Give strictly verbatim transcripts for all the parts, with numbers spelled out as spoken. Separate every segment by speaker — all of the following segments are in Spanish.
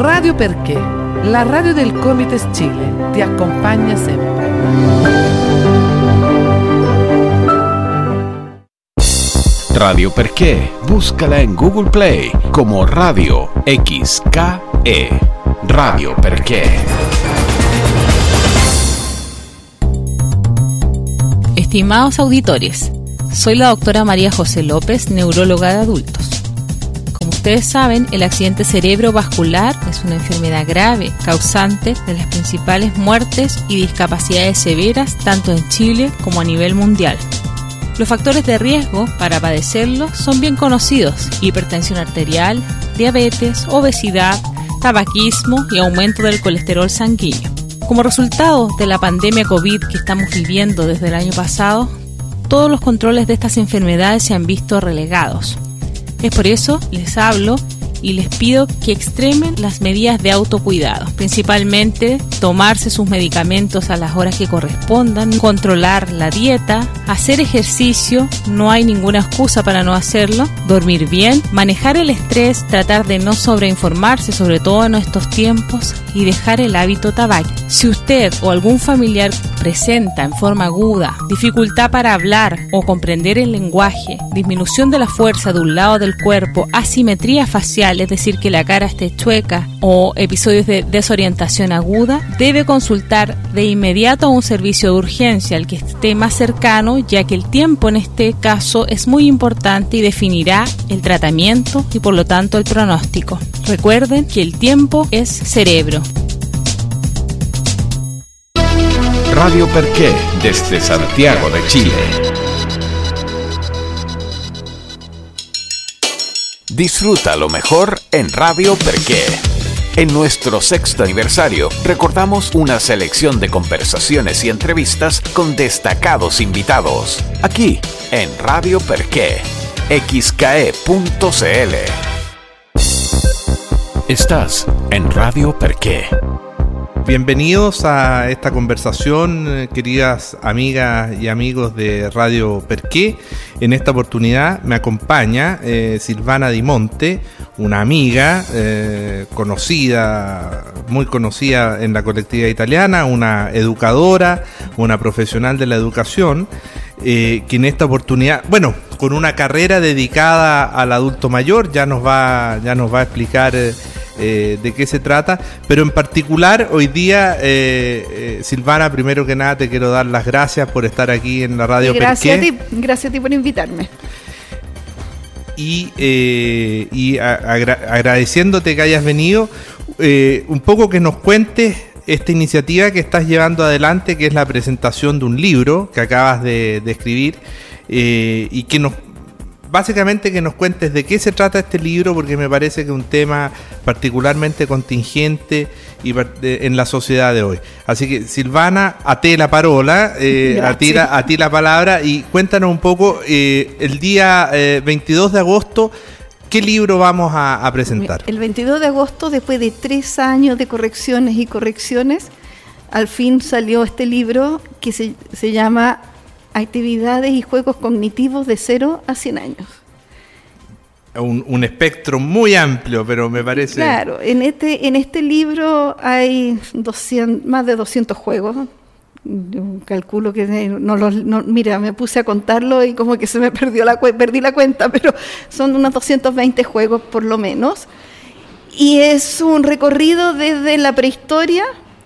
Speaker 1: Radio Perché, la radio del Comites Chile, ti accompagna sempre.
Speaker 2: Radio Perché, búscala en Google Play como Radio X K E. Radio Perché.
Speaker 3: Estimados auditores, soy la doctora María José López, neuróloga de adultos. Como ustedes saben, el accidente cerebrovascular es una enfermedad grave, causante de las principales muertes y discapacidades severas tanto en Chile como a nivel mundial. Los factores de riesgo para padecerlo son bien conocidos: hipertensión arterial, diabetes, obesidad, tabaquismo y aumento del colesterol sanguíneo. Como resultado de la pandemia COVID que estamos viviendo desde el año pasado, todos los controles de estas enfermedades se han visto relegados. Es por eso les hablo y les pido que extremen las medidas de autocuidado, principalmente tomarse sus medicamentos a las horas que correspondan, controlar la dieta, hacer ejercicio, no hay ninguna excusa para no hacerlo, dormir bien, manejar el estrés, tratar de no sobreinformarse, sobre todo en estos tiempos, y dejar el hábito tabaco. Si usted o algún familiar presenta en forma aguda dificultad para hablar o comprender el lenguaje, disminución de la fuerza de un lado del cuerpo, asimetría facial, es decir, que la cara esté chueca, o episodios de desorientación aguda, debe consultar de inmediato a un servicio de urgencia, al que esté más cercano, ya que el tiempo en este caso es muy importante y definirá el tratamiento y por lo tanto el pronóstico. Recuerden que el tiempo es cerebro.
Speaker 2: Radio Perché, desde Santiago de Chile. Disfruta lo mejor en Radio Perché. En nuestro sexto aniversario, recordamos una selección de conversaciones y entrevistas con destacados invitados. Aquí, en Radio Perché, X K E punto C L. Estás en Radio Perché.
Speaker 4: Bienvenidos a esta conversación, queridas amigas y amigos de Radio Perché. En esta oportunidad me acompaña eh, Silvana Di Monte, una amiga eh, conocida, muy conocida en la colectividad italiana, una educadora, una profesional de la educación, eh, que en esta oportunidad, bueno, con una carrera dedicada al adulto mayor, ya nos va, ya nos va a explicar eh, Eh, de qué se trata, pero en particular hoy día, eh, eh, Silvana, primero que nada te quiero dar las gracias por estar aquí en la Radio
Speaker 5: gracias
Speaker 4: Perché.
Speaker 5: A ti, gracias a ti por invitarme.
Speaker 4: Y, eh, y agra- agradeciéndote que hayas venido, eh, un poco que nos cuentes esta iniciativa que estás llevando adelante, que es la presentación de un libro que acabas de, de escribir, eh, y que nos Básicamente que nos cuentes de qué se trata este libro, porque me parece que es un tema particularmente contingente y en la sociedad de hoy. Así que, Silvana, a te la parola, eh, a, ti la, a ti la palabra, y cuéntanos un poco, eh, el día eh, veintidós de agosto, ¿qué libro vamos a, a presentar?
Speaker 5: El veintidós de agosto, después de tres años de correcciones y correcciones, al fin salió este libro que se, se llama Actividades y juegos cognitivos de cero a cien años.
Speaker 4: Un, un espectro muy amplio, pero me parece...
Speaker 5: Claro, en este, en este libro hay doscientos, más de doscientos juegos. Yo calculo que no los... No, mira, me puse a contarlo y como que se me perdió la, perdí la cuenta, pero son unos doscientos veinte juegos por lo menos. Y es un recorrido desde la prehistoria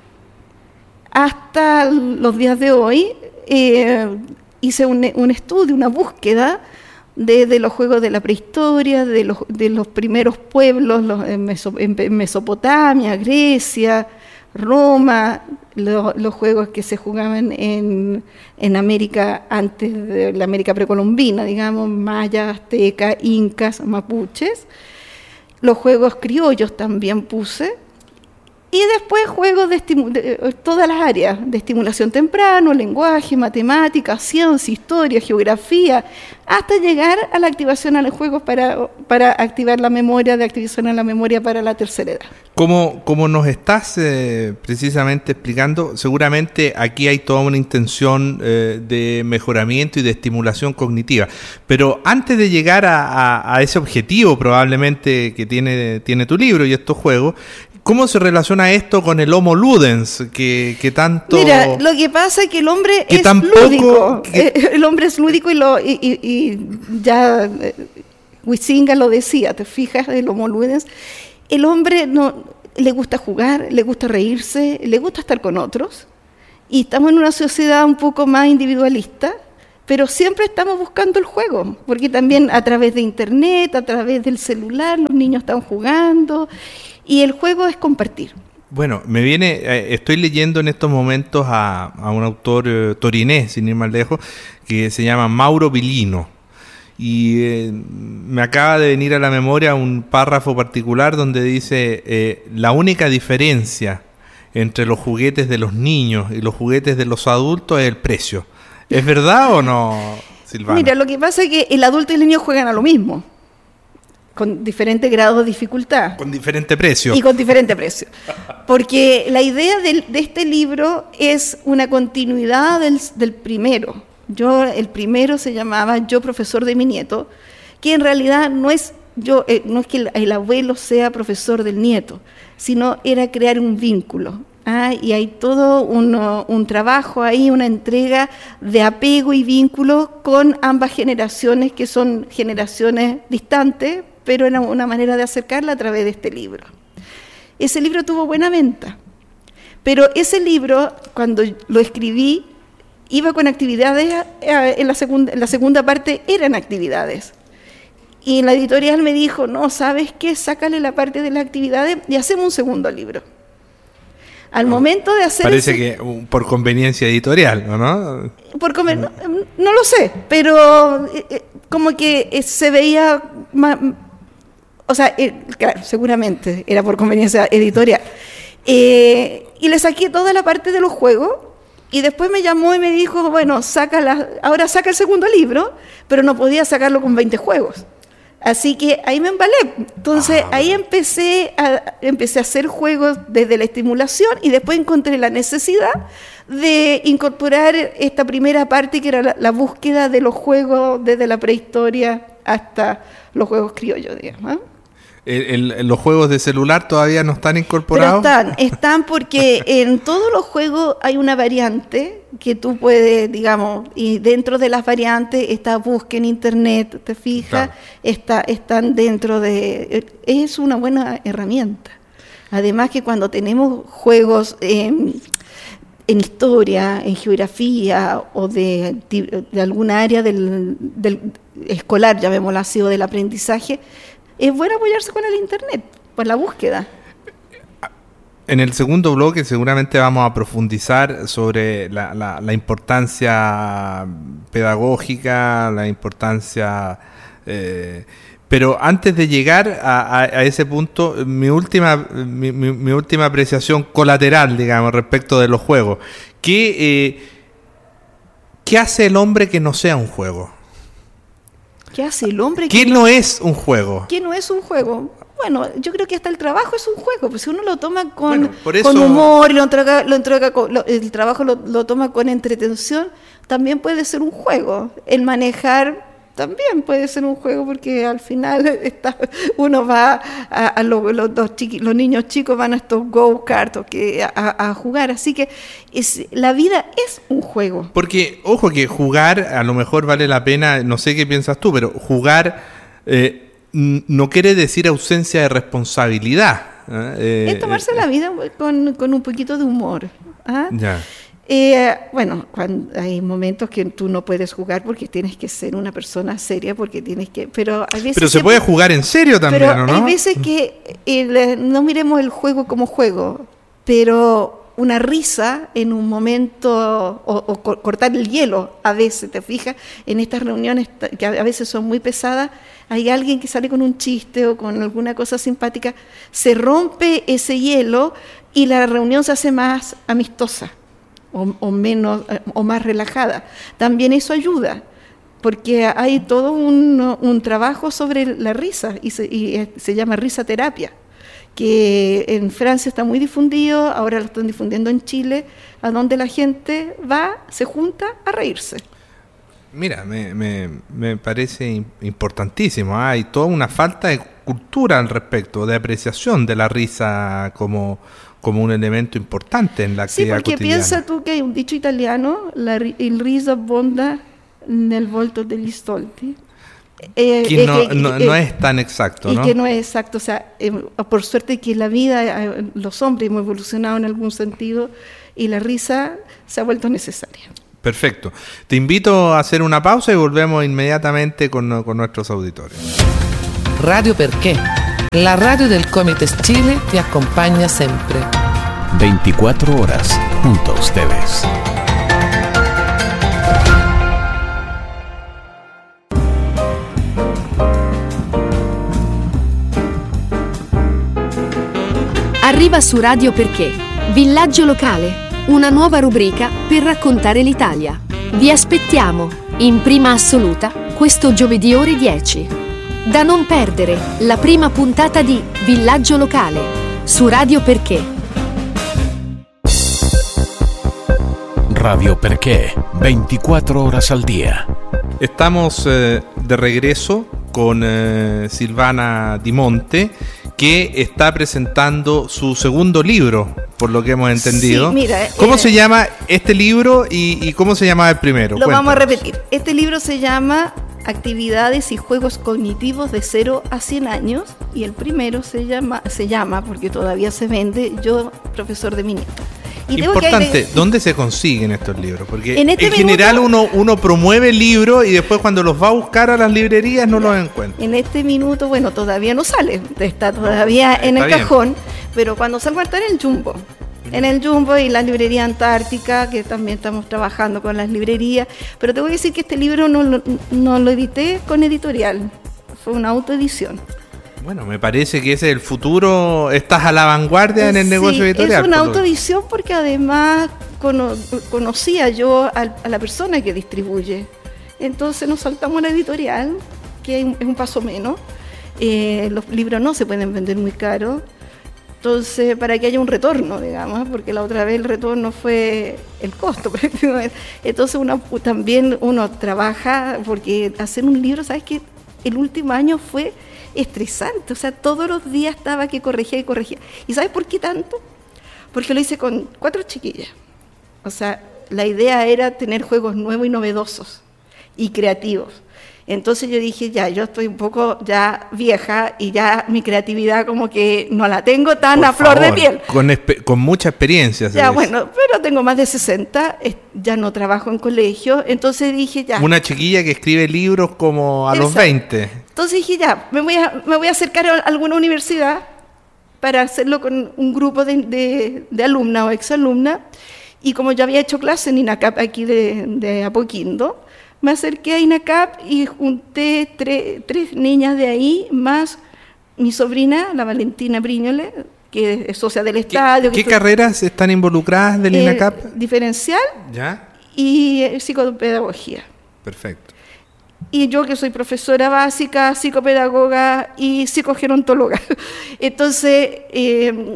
Speaker 5: hasta los días de hoy. Eh, hice un, un estudio, una búsqueda de, de los juegos de la prehistoria, de los, de los primeros pueblos los, en, Meso, en Mesopotamia, Grecia, Roma, lo, los juegos que se jugaban en, en América antes de la América precolombina, digamos, mayas, aztecas, incas, mapuches. Los juegos criollos también puse. Y después juegos de, estimu- de todas las áreas, de estimulación temprano, lenguaje, matemáticas, ciencia, historia, geografía, hasta llegar a la activación a los juegos para, para activar la memoria, de activación a la memoria para la tercera edad.
Speaker 4: Como, como nos estás eh, precisamente explicando, seguramente aquí hay toda una intención eh, de mejoramiento y de estimulación cognitiva. Pero antes de llegar a, a, a ese objetivo probablemente que tiene, tiene tu libro y estos juegos, ¿Cómo se relaciona esto con el Homo Ludens, que, que tanto...
Speaker 5: Mira, lo que pasa es que el hombre
Speaker 4: que
Speaker 5: es
Speaker 4: tampoco,
Speaker 5: lúdico.
Speaker 4: Que...
Speaker 5: El hombre es lúdico y, lo, y, y, y ya eh, Huizinga lo decía, ¿te fijas? El Homo Ludens. El hombre no le gusta jugar, le gusta reírse, le gusta estar con otros. Y estamos en una sociedad un poco más individualista, pero siempre estamos buscando el juego, porque también a través de internet, a través del celular, los niños están jugando, y el juego es compartir.
Speaker 4: Bueno, me viene, eh, estoy leyendo en estos momentos a, a un autor eh, torinés, sin ir más lejos, que se llama Mauro Bilino, y eh, me acaba de venir a la memoria un párrafo particular donde dice, eh, la única diferencia entre los juguetes de los niños y los juguetes de los adultos es el precio. ¿Es verdad o no, Silvana?
Speaker 5: Mira, lo que pasa es que el adulto y el niño juegan a lo mismo, con diferentes grados de dificultad.
Speaker 4: Con diferente precio.
Speaker 5: Y con diferente precio. Porque la idea de, de este libro es una continuidad del, del primero. Yo, el primero se llamaba Yo, profesor de mi nieto, que en realidad no es, yo, eh, no es que el, el abuelo sea profesor del nieto, sino era crear un vínculo. Ah, y hay todo un, un trabajo ahí, una entrega de apego y vínculo con ambas generaciones, que son generaciones distantes, pero era una manera de acercarla a través de este libro. Ese libro tuvo buena venta, pero ese libro, cuando lo escribí, iba con actividades, en la segunda, en la segunda parte eran actividades. Y la editorial me dijo, no, ¿sabes qué? Sácale la parte de las actividades y hacemos un segundo libro. Al no, momento de hacer...
Speaker 4: Parece
Speaker 5: ese,
Speaker 4: que uh, por conveniencia editorial, ¿no?
Speaker 5: Por conven, no, no lo sé, pero eh, como que eh, se veía más... O sea, eh, claro, seguramente era por conveniencia editorial. Eh, y le saqué toda la parte de los juegos y después me llamó y me dijo, bueno, saca la, ahora saca el segundo libro, pero no podía sacarlo con veinte juegos. Así que ahí me embalé. Entonces ah, ahí empecé a, empecé a hacer juegos desde la estimulación y después encontré la necesidad de incorporar esta primera parte que era la, la búsqueda de los juegos desde la prehistoria hasta los juegos criollos, digamos, ¿eh?
Speaker 4: El, el, ¿Los juegos de celular todavía no están incorporados?
Speaker 5: Pero están, están porque en todos los juegos hay una variante que tú puedes, digamos, y dentro de las variantes está busca en internet, ¿te fijas? Claro. Está, están dentro de... Es una buena herramienta. Además que cuando tenemos juegos en, en historia, en geografía o de, de alguna área del, del escolar, llamémoslo así, o del aprendizaje, es bueno apoyarse con el internet, por la búsqueda.
Speaker 4: En el segundo bloque seguramente vamos a profundizar sobre la, la, la importancia pedagógica, la importancia... Eh, pero antes de llegar a, a, a ese punto, mi última, mi, mi, mi última apreciación colateral, digamos, respecto de los juegos. ¿Qué, eh, ¿qué hace el hombre que no sea un juego?
Speaker 5: ¿Qué hace el hombre?
Speaker 4: ¿Qué no es un juego?
Speaker 5: ¿Qué no es un juego? Bueno, yo creo que hasta el trabajo es un juego, pues si uno lo toma con,
Speaker 4: bueno, por eso...
Speaker 5: con humor y lo entrega, lo entrega con, lo, el trabajo lo, lo toma con entretención, también puede ser un juego. El manejar también puede ser un juego porque al final está, uno va a, a los, los, los, chiqui, los niños chicos van a estos go-kart a, a, a jugar, así que es, la vida es un juego.
Speaker 4: Porque, ojo que jugar a lo mejor vale la pena, no sé qué piensas tú, pero jugar eh, no quiere decir ausencia de responsabilidad. ¿eh?
Speaker 5: Es tomarse eh, la vida con, con un poquito de humor. ¿ah?
Speaker 4: Ya.
Speaker 5: Eh, bueno, cuando hay momentos que tú no puedes jugar porque tienes que ser una persona seria, porque tienes que... Pero, hay veces
Speaker 4: pero se
Speaker 5: que,
Speaker 4: puede jugar en serio también,
Speaker 5: pero
Speaker 4: ¿no?
Speaker 5: Hay veces que el, no miremos el juego como juego, pero una risa en un momento, o, o cortar el hielo, a veces, ¿te fijas? En estas reuniones que a veces son muy pesadas, hay alguien que sale con un chiste o con alguna cosa simpática, se rompe ese hielo y la reunión se hace más amistosa. O, o menos o más relajada. También eso ayuda, porque hay todo un, un trabajo sobre la risa y se, y se llama risa terapia, que en Francia está muy difundido, ahora lo están difundiendo en Chile, a donde la gente va, se junta a reírse.
Speaker 4: Mira, me, me, me parece importantísimo. Hay toda una falta de cultura al respecto, de apreciación de la risa como, como un elemento importante en la actividad
Speaker 5: cotidiana. Sí, porque
Speaker 4: cotidiana.
Speaker 5: piensa tú que hay un dicho italiano, la, il riso abbonda nel volto degli stolti. Eh,
Speaker 4: que, no,
Speaker 5: eh, que
Speaker 4: no,
Speaker 5: eh,
Speaker 4: no es tan exacto,
Speaker 5: y
Speaker 4: ¿no?
Speaker 5: que no es exacto, o sea, eh, por suerte que la vida, eh, los hombres hemos evolucionado en algún sentido y la risa se ha vuelto necesaria.
Speaker 4: Perfecto. Te invito a hacer una pausa y volvemos inmediatamente con, con nuestros auditores.
Speaker 1: Radio Perché, la radio del Comites Chile te acompaña siempre.
Speaker 2: veinticuatro horas junto a ustedes.
Speaker 6: Arriva su Radio Perché, Villaggio Locale, una nuova rubrica per raccontare l'Italia. Vi aspettiamo, in prima assoluta, questo giovedì ore dieci. Da non perdere, la prima puntata di Villaggio Locale, su Radio Perché.
Speaker 2: Radio Perché, veinticuatro horas al día.
Speaker 4: Estamos eh, de regreso con eh, Silvana Di Monte, que está presentando su segundo libro, por lo que hemos entendido.
Speaker 5: Sí, mira,
Speaker 4: ¿Cómo
Speaker 5: eh,
Speaker 4: se llama este libro y, y cómo se llamaba el primero?
Speaker 5: Lo
Speaker 4: Cuéntanos.
Speaker 5: vamos a repetir. Este libro se llama Actividades y Juegos Cognitivos de cero a cien años y el primero se llama, se llama porque todavía se vende, Yo, profesor de mi nieto. Y
Speaker 4: Importante,
Speaker 5: que hay...
Speaker 4: ¿dónde se consiguen estos libros? Porque
Speaker 5: en, este
Speaker 4: en general
Speaker 5: minuto,
Speaker 4: uno, uno promueve el libro y después cuando los va a buscar a las librerías no los encuentra.
Speaker 5: En este minuto, bueno, todavía no sale, está todavía
Speaker 4: no,
Speaker 5: en
Speaker 4: está
Speaker 5: el
Speaker 4: bien.
Speaker 5: cajón, pero cuando salga está en el Jumbo. En el Jumbo y la librería Antártica, que también estamos trabajando con las librerías. Pero te voy a decir que este libro no lo, no lo edité con editorial, fue una autoedición.
Speaker 4: Bueno, me parece que ese es el futuro, estás a la vanguardia en el
Speaker 5: Sí,
Speaker 4: negocio editorial.
Speaker 5: es una
Speaker 4: por lo que-
Speaker 5: autoedición porque además cono- conocía yo al- a la persona que distribuye. Entonces nos saltamos a la editorial, que es un, es un paso menos. Eh, los libros no se pueden vender muy caros. Entonces, para que haya un retorno, digamos, porque la otra vez el retorno fue el costo prácticamente. Entonces, uno, también uno trabaja, porque hacer un libro, ¿sabes qué? El último año fue estresante, o sea, todos los días estaba que corregía y corregía. ¿Y sabes por qué tanto? Porque lo hice con cuatro chiquillas. O sea, la idea era tener juegos nuevos y novedosos y creativos. Entonces yo dije, ya, yo estoy un poco ya vieja y ya mi creatividad como que no la tengo tan
Speaker 4: Por
Speaker 5: a flor de
Speaker 4: favor,
Speaker 5: piel.
Speaker 4: Con, espe- con mucha experiencia. se
Speaker 5: Ya,
Speaker 4: dice.
Speaker 5: bueno, pero tengo más de sesenta, es- ya no trabajo en colegio, entonces dije, ya.
Speaker 4: Una chiquilla que escribe libros como a los
Speaker 5: Exacto.
Speaker 4: veinte.
Speaker 5: Entonces dije, ya, me voy a, me voy a acercar a alguna universidad para hacerlo con un grupo de, de, de alumnas o exalumnas. Y como yo había hecho clase en INACAP aquí de, de Apoquindo, me acerqué a INACAP y junté tre, tres niñas de ahí, más mi sobrina, la Valentina Briñole, que es socia del
Speaker 4: ¿Qué,
Speaker 5: estadio.
Speaker 4: qué
Speaker 5: que estu-
Speaker 4: carreras están involucradas del
Speaker 5: eh,
Speaker 4: INACAP?
Speaker 5: Diferencial
Speaker 4: Ya,
Speaker 5: y eh, psicopedagogía.
Speaker 4: perfecto.
Speaker 5: Y yo que soy profesora básica, psicopedagoga y psicogerontóloga. Entonces, eh,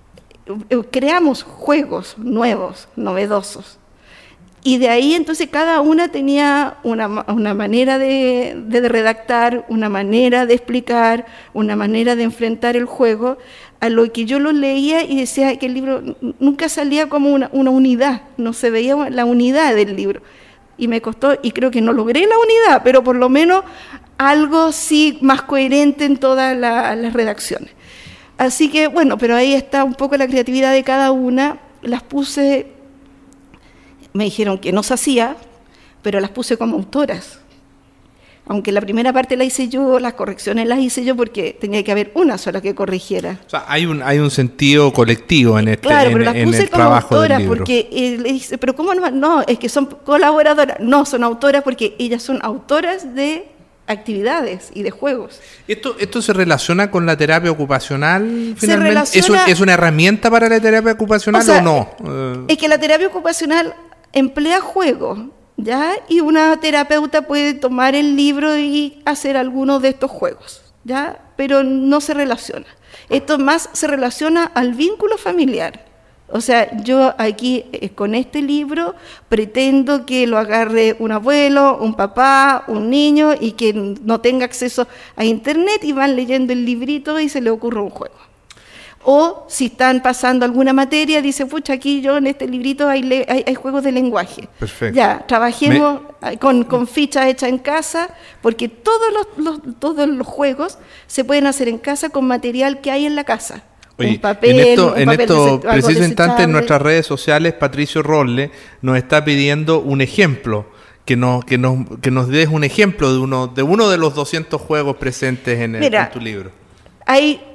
Speaker 5: creamos juegos nuevos, novedosos. Y de ahí entonces cada una tenía una, una manera de, de redactar, una manera de explicar, una manera de enfrentar el juego, a lo que yo lo leía y decía que el libro nunca salía como una, una unidad, no se veía la unidad del libro. Y me costó, y creo que no logré la unidad, pero por lo menos algo sí más coherente en todas la, las redacciones. Así que, bueno, pero ahí está un poco la creatividad de cada una. Las puse, me dijeron que no se hacía, pero las puse como autoras. Aunque la primera parte la hice yo, las correcciones las hice yo porque tenía que haber una sola que corrigiera.
Speaker 4: O sea, hay un, hay un sentido colectivo en este
Speaker 5: Claro,
Speaker 4: en,
Speaker 5: pero las
Speaker 4: en
Speaker 5: puse
Speaker 4: el
Speaker 5: como
Speaker 4: trabajo del
Speaker 5: autoras
Speaker 4: libro.
Speaker 5: porque eh, le dice, pero ¿cómo no? No, es que son colaboradoras. No, son autoras porque ellas son autoras de actividades y de juegos.
Speaker 4: ¿Esto, ¿Esto se relaciona con la terapia ocupacional finalmente?
Speaker 5: relaciona-
Speaker 4: ¿Es, un- ¿Es una herramienta para la terapia ocupacional o,
Speaker 5: O sea,
Speaker 4: no? Eh,
Speaker 5: Es que la terapia ocupacional emplea juegos, ¿ya? Y una terapeuta puede tomar el libro y hacer algunos de estos juegos, ¿ya? Pero no se relaciona. Esto más se relaciona al vínculo familiar, O sea, yo aquí eh, con este libro pretendo que lo agarre un abuelo, un papá, un niño y que no tenga acceso a internet y van leyendo el librito y se le ocurre un juego. O si están pasando alguna materia, dice, pucha, aquí yo en este librito hay, le- hay, hay juegos de lenguaje.
Speaker 4: Perfecto.
Speaker 5: Ya, trabajemos Me... con, con fichas hechas en casa, porque todos los, los, todos los juegos se pueden hacer en casa con material que hay en la casa.
Speaker 4: Oye,
Speaker 5: un papel,
Speaker 4: en esto,
Speaker 5: un
Speaker 4: en
Speaker 5: papel
Speaker 4: esto
Speaker 5: dese- algo
Speaker 4: preciso instante en
Speaker 5: desechable.
Speaker 4: nuestras redes sociales, Patricio Rolle nos está pidiendo un ejemplo, que nos, que nos, que nos des un ejemplo de uno, de uno de los doscientos juegos presentes en, el,
Speaker 5: Mira,
Speaker 4: en tu libro.
Speaker 5: Hay